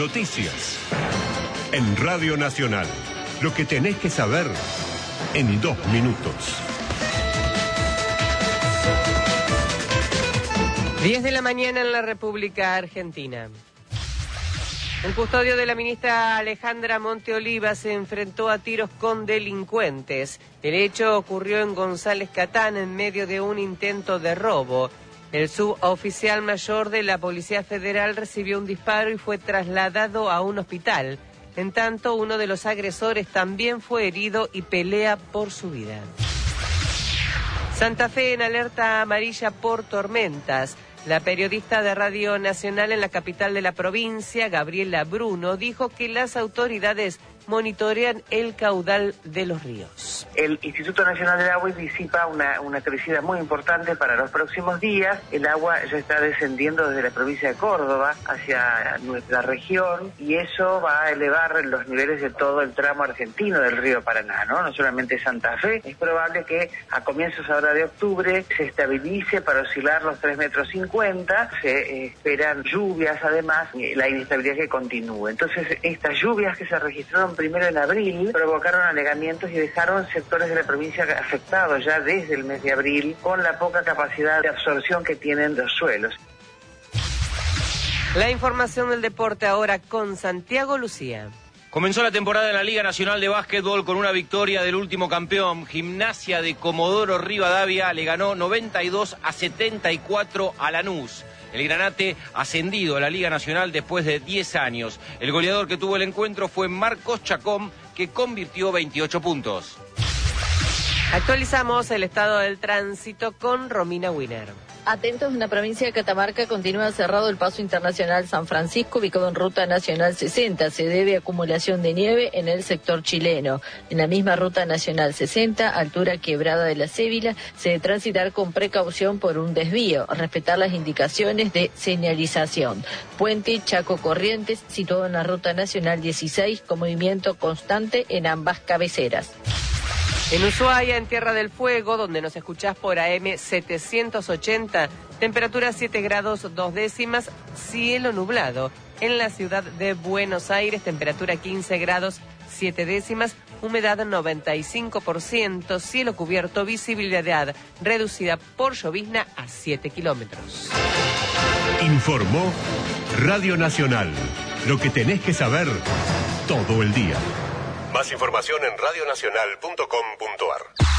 Noticias. En Radio Nacional. Lo que tenés que saber en 2 minutos. 10 de la mañana en la República Argentina. Un custodio de la ministra Alejandra Monteoliva se enfrentó a tiros con delincuentes. El hecho ocurrió en González Catán en medio de un intento de robo. El suboficial mayor de la Policía Federal recibió un disparo y fue trasladado a un hospital. En tanto, uno de los agresores también fue herido y pelea por su vida. Santa Fe en alerta amarilla por tormentas. La periodista de Radio Nacional en la capital de la provincia, Gabriela Bruno, dijo que las autoridades monitorean el caudal de los ríos. El Instituto Nacional del Agua anticipa una crecida muy importante para los próximos días. El agua ya está descendiendo desde la provincia de Córdoba hacia nuestra región y eso va a elevar los niveles de todo el tramo argentino del río Paraná, ¿no? No solamente Santa Fe. Es probable que a comienzos ahora de octubre se estabilice para oscilar los 3,50 metros. Se esperan lluvias, además, la inestabilidad que continúe. Entonces, estas lluvias que se registraron primero en abril provocaron anegamientos y dejaron sectores de la provincia afectados ya desde el mes de abril con la poca capacidad de absorción que tienen los suelos. La información del deporte ahora con Santiago Lucía. Comenzó la temporada en la Liga Nacional de Básquetbol con una victoria del último campeón. Gimnasia de Comodoro Rivadavia le ganó 92-74 a Lanús. El Granate ascendido a la Liga Nacional después de 10 años. El goleador que tuvo el encuentro fue Marcos Chacón, que convirtió 28 puntos. Actualizamos el estado del tránsito con Romina Winer. Atentos, en la provincia de Catamarca continúa cerrado el paso internacional San Francisco, ubicado en Ruta Nacional 60. Se debe a acumulación de nieve en el sector chileno. En la misma Ruta Nacional 60, altura Quebrada de la Cévila, se debe transitar con precaución por un desvío, respetar las indicaciones de señalización. Puente Chaco Corrientes, situado en la Ruta Nacional 16, con movimiento constante en ambas cabeceras. En Ushuaia, en Tierra del Fuego, donde nos escuchás por AM 780, temperatura 7 grados 2 décimas, cielo nublado. En la ciudad de Buenos Aires, temperatura 15 grados 7 décimas, humedad 95%, cielo cubierto, visibilidad reducida por llovizna a 7 kilómetros. Informó Radio Nacional. Lo que tenés que saber todo el día. Más información en radionacional.com.ar.